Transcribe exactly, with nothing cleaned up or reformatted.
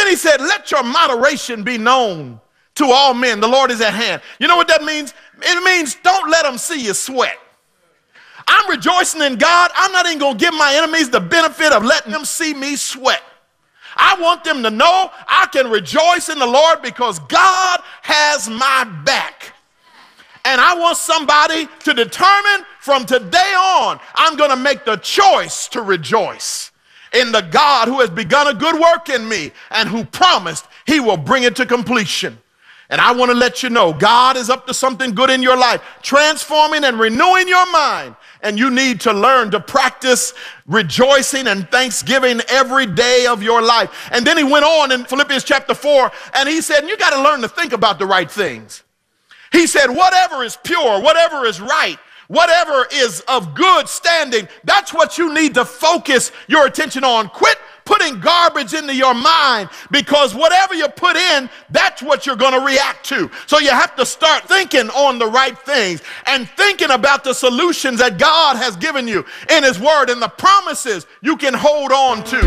he said, let your moderation be known to all men. The Lord is at hand. You know what that means? It means don't let them see you sweat. I'm rejoicing in God. I'm not even going to give my enemies the benefit of letting them see me sweat. I want them to know I can rejoice in the Lord because God has my back. And I want somebody to determine from today on, I'm going to make the choice to rejoice in the God who has begun a good work in me and who promised he will bring it to completion. And I want to let you know, God is up to something good in your life, transforming and renewing your mind. And you need to learn to practice rejoicing and thanksgiving every day of your life. And then he went on in Philippians chapter four, and he said, you got to learn to think about the right things. He said, whatever is pure, whatever is right, whatever is of good standing, that's what you need to focus your attention on. Quit putting garbage into your mind, because whatever you put in, that's what you're going to react to. So you have to start thinking on the right things and thinking about the solutions that God has given you in his word and the promises you can hold on to.